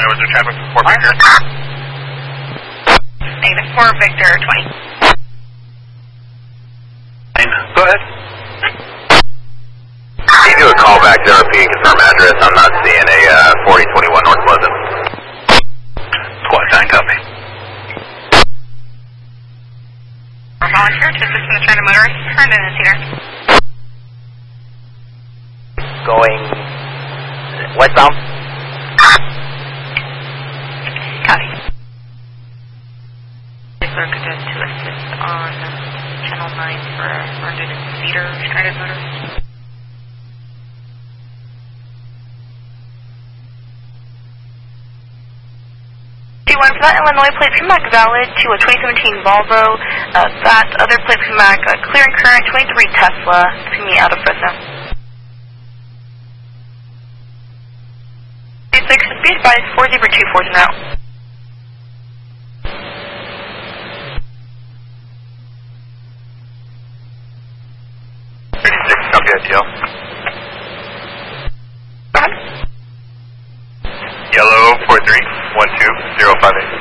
was there traffic for 4 Victor? Negative 4 Victor 20. Go ahead. Can you do a call back to RP and confirm address? I'm not seeing a 4021 North Pleasant. Squad 9, copy. Volunteer to assist in the train of motorist. Turned in the theater. Going westbound. Copy. Clerk to assist on Channel 9 for wounded and Cedar stranded motorist. One for that Illinois plate come back valid to a 2017 Volvo. That other plate come back clear and current 23 Tesla. It's going to be out of Fresno. 6 be advised 4024 is now. 36, copy ITL. Yellow 4312058.